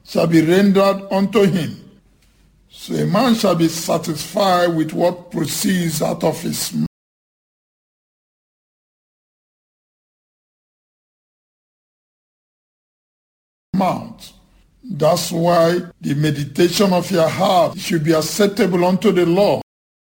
shall be rendered unto him. So a man shall be satisfied with what proceeds out of his mouth. That's why the meditation of your heart should be acceptable unto the Lord.